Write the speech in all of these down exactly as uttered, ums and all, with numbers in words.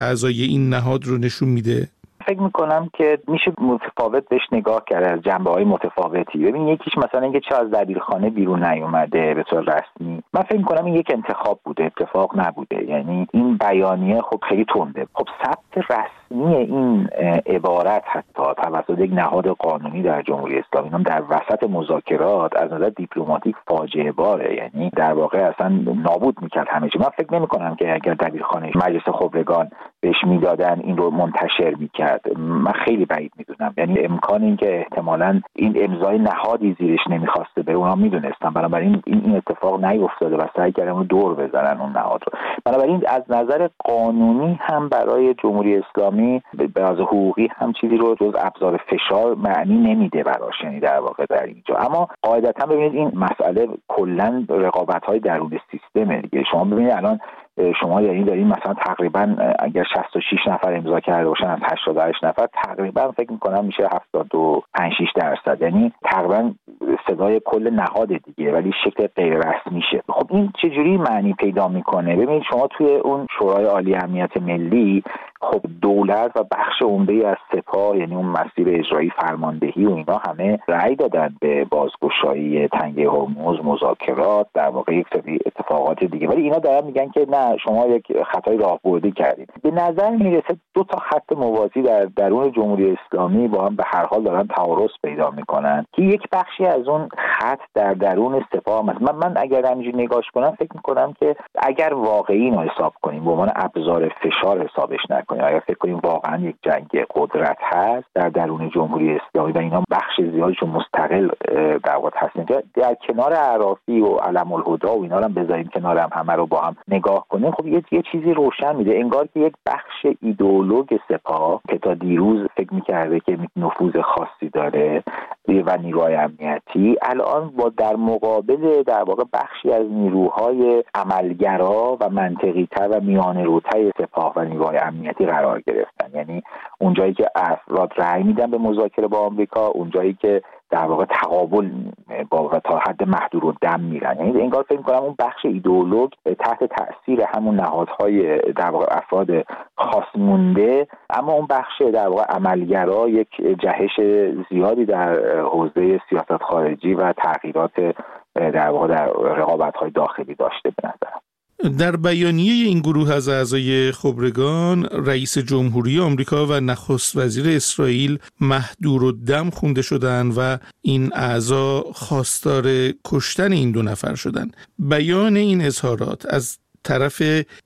اعضای این نهاد رو نشون میده؟ فکر میکنم که میشه متفاوت بهش نگاه کرد از جنبه‌های متفاوتی. ببین یکیش مثلا اینکه چه از دبیرخانه بیرون نیومده به طور رسمی، من فکر میکنم این یک انتخاب بوده، اتفاق نبوده. یعنی این بیانیه خب خیلی تنده. خب ثبت رسمی این عبارت حتی توسط یک نهاد قانونی در جمهوری اسلامی هم در وسط مذاکرات از نظر دیپلماتیک فاجعه باره. یعنی در واقع اصلا نابود میکرد همه چی. من فکر نمیکنم که اگر دبیرخانه مجلس خبرگان بهش میدادن این رو منتشر میکرد. من خیلی بعید میدونم. یعنی امکان این که احتمالاً این امضای نهادی زیرش نمیخواسته بره اونها میدونستن، بنابراین این این اتفاق نیفتاده و سعی کردن اون دور بزنن اون نهاد رو. بنابراین از نظر قانونی هم برای جمهوری اسلامی به لحاظ حقوقی هم چیزی رو جز ابزار فشار معنی نمیده براش، یعنی در واقع در اینجا. اما قاعدتا ببینید این مسئله کلا رقابت‌های درون سیستمه دیگه. شما ببینید الان شما یعنی دارین مثلا تقریبا اگر شصت و شش نفر امضا کرده باشن از هشتاد و هشت نفر تقریبا فکر می‌کنم میشه هفتاد و پنج شش درصد، یعنی تقریبا صدای کل نهاد دیگه، ولی شکل غیر رسمی شه. خب این چجوری معنی پیدا میکنه؟ ببینید شما توی اون شورای عالی امنیت ملی خب دولت و بخش عمده‌ای از سپاه، یعنی اون مسیر اجرایی فرماندهی و اینا همه رأی دادن به بازگشایی تنگه هرمز، مذاکرات، در واقع یک سری اتفاقات دیگه، ولی اینا دارن میگن که نه شما یک خطای راهبردی کردید. به نظر میرسه دو تا خط موازی در درون جمهوری اسلامی با هم به هر حال دارن تعارض پیدا میکنن که یک بخشی از اون خط در درون سپاه هست. من من اگر همینجوری نگاش کنم فکر میکنم که اگر واقعی اینو حساب کنیم به عنوان ابزار فشار حسابش نکنیم، اگر فکر کنیم واقعا یک جنگ قدرت هست در درون جمهوری اسلامی و اینا بخش زیادشون مستقل در واقع هستن، در کنار عرافی و علم الهدی و اینا رو هم بذاریم کنار هم همه رو با هم نگاه کنیم، خب یه, یه چیزی روشن میده. انگار که یک بخش ایدئولوژی سپاه که تا دیروز فکر میکرده که نفوذ خاصی داره و نیروهای امنیتی الان با در مقابل در واقع بخشی از نیروهای عملگرا و منطقی تر و میانه روتر سپاه و نیروهای امنیتی قرار گرفتن. یعنی اونجایی که افراد رأی میدن به مذاکره با آمریکا، اونجایی که در واقع تقابل با تا حد محدود و دم میرن. یعنی انگار فکر می‌کنم اون بخش ایدئولوژی تحت تأثیر همون نهادهای در واقع افراد خاص مونده، اما اون بخش در واقع عملگرا یک جهش زیادی در حوزه سیاست خارجی و تغییرات در واقع در رقابت‌های داخلی داشته به نظرم. در بیانیه این گروه از اعضای خبرگان، رئیس جمهوری آمریکا و نخست وزیر اسرائیل مهدورالدم خونده شدند و این اعضا خواستار کشتن این دو نفر شدند. بیان این اظهارات از طرف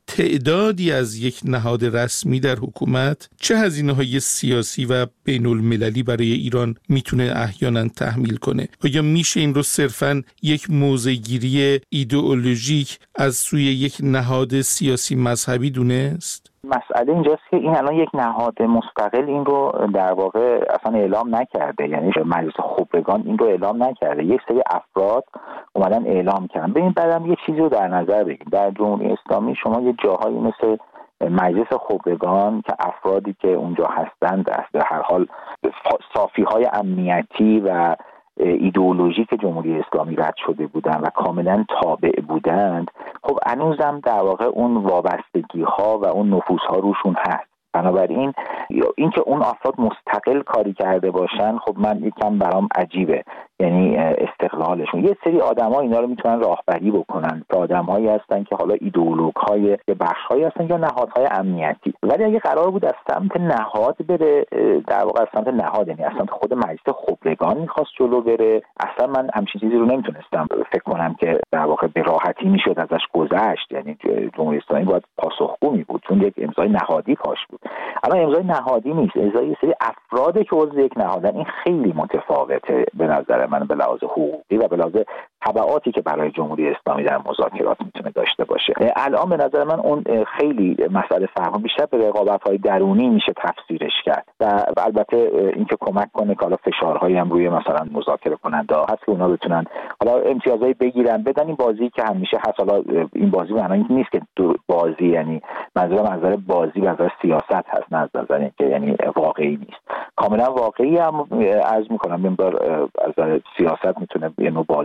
تعدادی از یک نهاد رسمی در حکومت چه هزینه‌های سیاسی و بین المللی برای ایران میتونه احیانا تحمیل کنه؟ آیا میشه این رو صرفاً یک موضع‌گیری ایدئولوژیک از سوی یک نهاد سیاسی مذهبی دونست؟ مسئله اینجاست که این الان یک نهاد مستقل این رو در واقع اصلا اعلام نکرده، یعنی مجلس خبرگان این رو اعلام نکرده، یک سری افراد اومدن اعلام کردن. ببین بعدم یه چیزی رو در نظر بگیرید، در جمهوری اسلامی شما یه جاهایی مثل مجلس خبرگان که افرادی که اونجا هستند در هر حال صافی‌های امنیتی و ایدئولوژی که جمهوری اسلامی رد شده بودند و کاملا تابع بودند، خب هنوزم در واقع اون وابستگی ها و اون نفوذ ها روشون هست. بنابراین اینکه اون افراد مستقل کاری کرده باشن خب من یکم برام عجیبه، یعنی استقلالشون. یه سری آدم‌ها اینا رو میتونن راهبری بکنن، که آدم‌هایی هستن که حالا ایدئولوژهای یا بخش‌هایی هستن یا نهادهای امنیتی، ولی اگه قرار بود از سمت نهاد بره، در واقع از سمت نهاد یعنی از سمت خود مجلس خبرگان می‌خواست جلو بره، اصلا من همچین چیزی رو نمیتونستم فکر کنم که در واقع به راحتی میشد ازش گذشت. یعنی جمهوری اسلامی باید پاسخگو می بود چون یک امضای نهادی پاش بود. اما امضای نهادی نیست، امضای یه سری افرادی که عضو یک نهادن. این خیلی متفاوته به نظر من به لحاظ حقوقی و به لحاظ تبعاتی که برای جمهوری اسلامی در مذاکرات میتونه داشته باشه. الان به نظر من اون خیلی مسئله فرق بیشتر به رقابت‌های درونی میشه تفسیرش کرد و البته اینکه کمک کنه که حالا فشارهایی هم روی مثلا مذاکره کننده هست که اونا بتونن حالا امتیازایی بگیرن بدن. این بازی که همیشه هست، حالا این بازی معنی نیست که بازی یعنی منظورم از نظر بازی و از نظر سیاست هست، نه از نظر که یعنی واقعی نیست. کاملا واقعی هم عرض میکنم، مقدار از نظر سیاست میتونه یه نوع بازی تلقی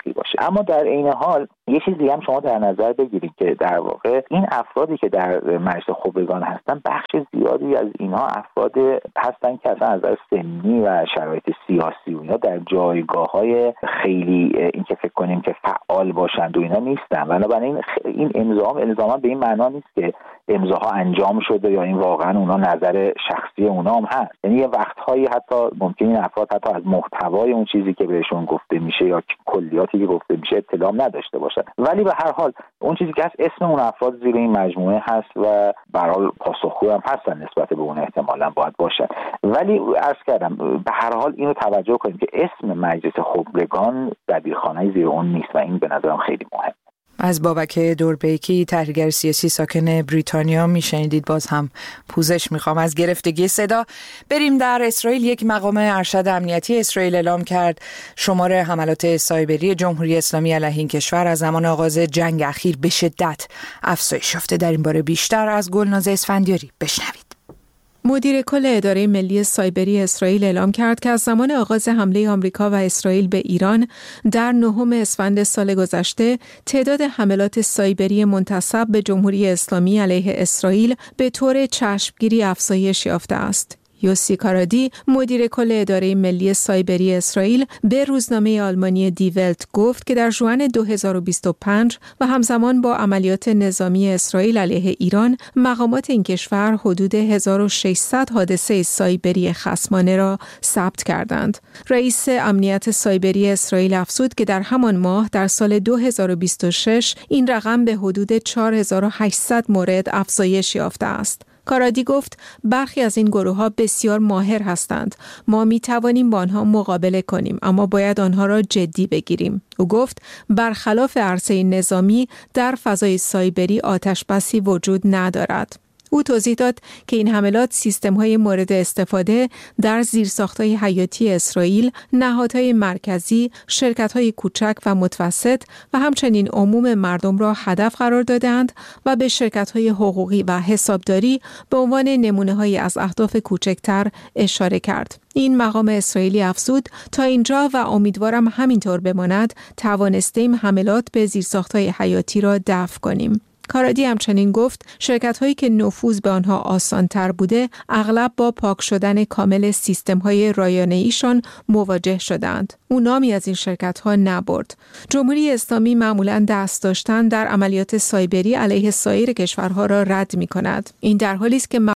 شخصی باشه. اما در عین حال یه چیز دیگه هم شما در نظر بگیرید که در واقع این افرادی که در مجلس خبرگان هستن، بخش زیادی از اینها افراد هستن که اصلا از نظر سنی و شرایط سیاسی و اینا در جایگاه‌های خیلی اینکه فکر کنیم که فعال باشند و اینا نیستن. بنابراین این امضا الزاما به این معنا نیست که امضاها انجام شده یا این واقعا اونا نظر شخصی اونا هم هست. یعنی یه وقت‌هایی حتی ممکنه این افراد حتی از محتوای اون چیزی که بهشون گفته میشه یا کلیاتی که گفته میشه اطلاع نداشته باشن، ولی به هر حال اون چیزی که هست اسم اون افراد زیر این مجموعه هست و به هر حال پاسخگو هم هستن نسبت به اون احتمالاً باید باشن. ولی عرض کردم به هر حال اینو توجه کنیم که اسم مجلس خبرگان دبیرخانه زیر اون نیست و این به نظرم خیلی مهمه. از بابک دوربیکی تحلیلگر سیاسی ساکن بریتانیا میشنیدید. باز هم پوزش میخوام از گرفتگی صدا. بریم در اسرائیل. یک مقام ارشد امنیتی اسرائیل اعلام کرد شمار حملات سایبری جمهوری اسلامی علیه این کشور از زمان آغاز جنگ اخیر به شدت افزایش یافته. در این باره بیشتر از گلناز اسفندیاری بشنوید. مدیر کل اداره ملی سایبری اسرائیل اعلام کرد که از زمان آغاز حمله آمریکا و اسرائیل به ایران در نهم اسفند سال گذشته تعداد حملات سایبری منتسب به جمهوری اسلامی علیه اسرائیل به طور چشمگیری افزایش یافته است. یوسی کارادی مدیر کل اداره ملی سایبری اسرائیل به روزنامه آلمانی دی ولت گفت که در ژوئن دو هزار و بیست و پنج و همزمان با عملیات نظامی اسرائیل علیه ایران مقامات این کشور حدود هزار و ششصد حادثه سایبری خصمانه را ثبت کردند. رئیس امنیت سایبری اسرائیل افزود که در همان ماه در سال دو هزار و بیست و شش این رقم به حدود چهار هزار و هشتصد مورد افزایش یافته است. کارادی گفت برخی از این گروه‌ها بسیار ماهر هستند. ما می توانیم با آنها مقابله کنیم اما باید آنها را جدی بگیریم. او گفت برخلاف عرصه نظامی در فضای سایبری آتش بسی وجود ندارد. او توضیح داد که این حملات سیستم‌های مورد استفاده در زیرساخت‌های حیاتی اسرائیل، نهادهای مرکزی، شرکت‌های کوچک و متوسط و همچنین عموم مردم را هدف قرار دادند و به شرکت‌های حقوقی و حسابداری به عنوان نمونه‌هایی از اهداف کوچکتر اشاره کرد. این مقام اسرائیلی افزود تا اینجا و امیدوارم همینطور بماند توانستیم حملات به زیرساخت‌های حیاتی را دفع کنیم. کارادی همچنین گفت شرکت‌هایی که نفوذ به آنها آسان‌تر بوده اغلب با پاک شدن کامل سیستم‌های رایانه‌ایشان مواجه شدند. او نامی از این شرکت‌ها نبرد. جمهوری اسلامی معمولاً دست داشتن در عملیات سایبری علیه سایر کشورها را رد می‌کند. این در حالی است که